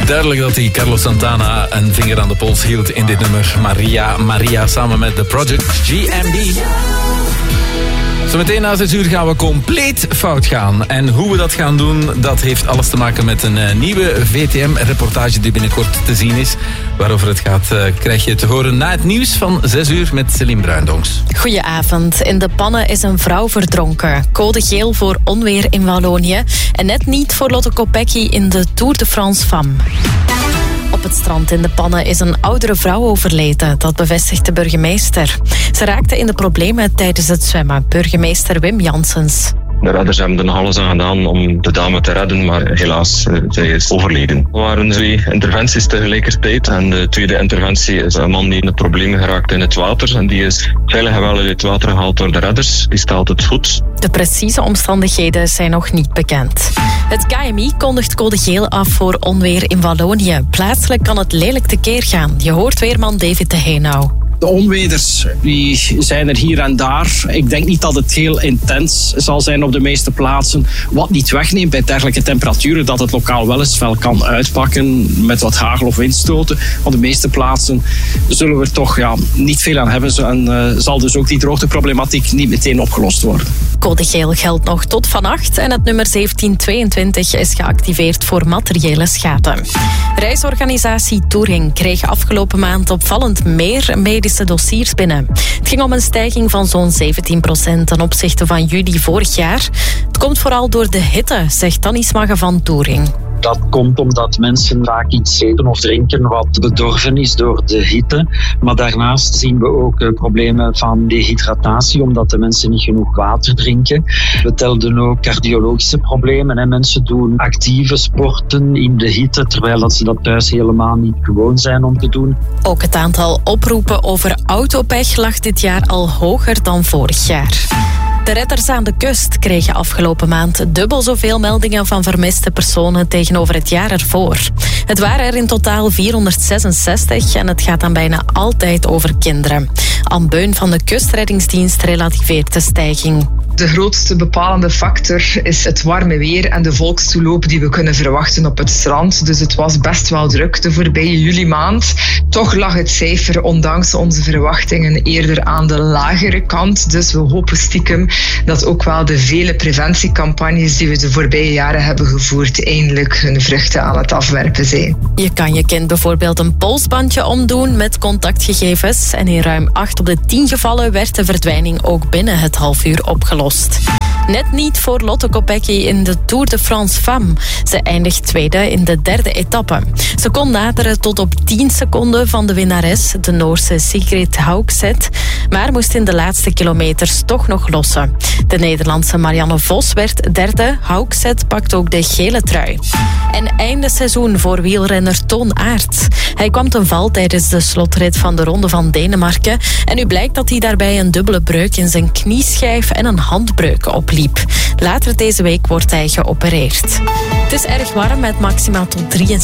Duidelijk dat hij Carlos Santana een vinger aan de pols hield in dit nummer. Maria samen met The Project GMD. Zometeen na 6 uur gaan we compleet fout gaan. En hoe we dat gaan doen, dat heeft alles te maken met een nieuwe VTM-reportage die binnenkort te zien is. Waarover het gaat, krijg je te horen na het nieuws van 6 uur met Celine Bruindonks. Goedenavond. In de pannen is een vrouw verdronken. Code geel voor onweer in Wallonië. En net niet voor Lotte Kopecky in de Tour de France Femme. Op het strand in de pannen is een oudere vrouw overleden. Dat bevestigt de burgemeester. Ze raakte in de problemen tijdens het zwemmen. Burgemeester Wim Janssens. De redders hebben er alles aan gedaan om de dame te redden, maar helaas, zij is overleden. Er waren 2 interventies tegelijkertijd. En de tweede interventie is een man die in de problemen geraakt in het water. En die is veilig en wel uit het water gehaald door de redders. Die stelt het goed. De precieze omstandigheden zijn nog niet bekend. Het KMI kondigt code geel af voor onweer in Wallonië. Plaatselijk kan het lelijk tekeer gaan. Je hoort weerman David de Heenau. De onweders die zijn er hier en daar. Ik denk niet dat het heel intens zal zijn op de meeste plaatsen. Wat niet wegneemt bij dergelijke temperaturen dat het lokaal wel eens fel kan uitpakken met wat hagel of windstoten. Op de meeste plaatsen zullen we er toch niet veel aan hebben. En zal dus ook die droogteproblematiek niet meteen opgelost worden. Code geel geldt nog tot vannacht en het nummer 1722 is geactiveerd voor materiële schade. Reisorganisatie Touring kreeg afgelopen maand opvallend meer medische dossiers binnen. Het ging om een stijging van zo'n 17% ten opzichte van juli vorig jaar. Het komt vooral door de hitte, zegt Tanny Smagge van Touring. Dat komt omdat mensen vaak iets eten of drinken wat bedorven is door de hitte. Maar daarnaast zien we ook problemen van dehydratatie, omdat de mensen niet genoeg water drinken. We telden ook cardiologische problemen. Mensen doen actieve sporten in de hitte, terwijl dat ze dat thuis helemaal niet gewoon zijn om te doen. Ook het aantal oproepen over autopech lag dit jaar al hoger dan vorig jaar. De redders aan de kust kregen afgelopen maand dubbel zoveel meldingen van vermiste personen tegenover het jaar ervoor. Het waren er in totaal 466 en het gaat dan bijna altijd over kinderen. Anne Beun van de Kustreddingsdienst relativeert de stijging. De grootste bepalende factor is het warme weer en de volkstoeloop die we kunnen verwachten op het strand. Dus het was best wel druk de voorbije juli-maand. Toch lag het cijfer, ondanks onze verwachtingen, eerder aan de lagere kant. Dus we hopen stiekem dat ook wel de vele preventiecampagnes die we de voorbije jaren hebben gevoerd eindelijk hun vruchten aan het afwerpen zijn. Je kan je kind bijvoorbeeld een polsbandje omdoen met contactgegevens. En in ruim 8 op de 10 gevallen werd de verdwijning ook binnen het half uur opgelost. Net niet voor Lotte Kopecky in de Tour de France Femme. Ze eindigt tweede in de 3e etappe. Ze kon naderen tot op 10 seconden van de winnares, de Noorse Sigrid Haugset, maar moest in de laatste kilometers toch nog lossen. De Nederlandse Marianne Vos werd 3e. Haugset pakt ook de gele trui. En einde seizoen voor wielrenner Toon Aerts. Hij kwam ten val tijdens de slotrit van de Ronde van Denemarken. En nu blijkt dat hij daarbij een dubbele breuk in zijn knieschijf en een handbreuk opliep. Later deze week wordt hij geopereerd. Het is erg warm met maximaal tot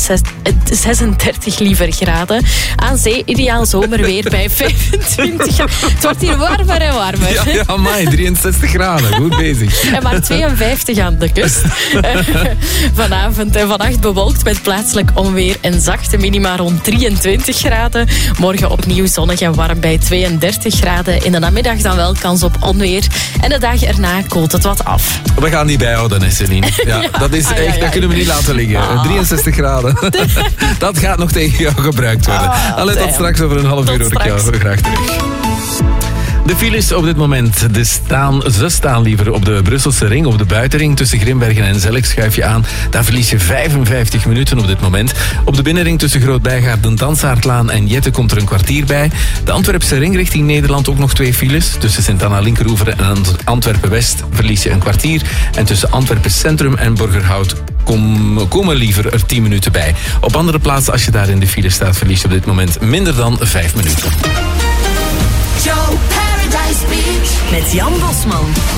36 liever graden. Aan zee ideaal zomerweer bij 25. Het wordt hier warmer en warmer. Ja, amai, 63 graden. Goed bezig. En maar 52 aan de kust. Vanavond en vannacht bewolkt met plaatselijk onweer en zachte minima rond 23 graden. Morgen opnieuw zonnig en warm bij 32 graden. In de namiddag dan wel kans op onweer. En de dagen erna koelt het wat af. We gaan die bijhouden, hè, Celine. Ja, dat is echt, dat kunnen we niet laten liggen. 63 graden. Dat gaat nog tegen jou gebruikt worden. Allee, tot straks over een half uur hoor ik jou graag terug. De files op dit moment, ze staan liever op de Brusselse ring, op de buitenring tussen Grimbergen en Zelk schuif je aan. Daar verlies je 55 minuten op dit moment. Op de binnenring tussen Groot-Bijgaarden, Dansaardlaan en Jette komt er een kwartier bij. De Antwerpse ring richting Nederland ook nog 2 files. Tussen Sint-Anna Linkeroever en Antwerpen-West verlies je een kwartier. En tussen Antwerpen Centrum en Borgerhout komen liever er 10 minuten bij. Op andere plaatsen, als je daar in de file staat, verlies je op dit moment minder dan 5 minuten. Paradise Beach met Jan Bosman.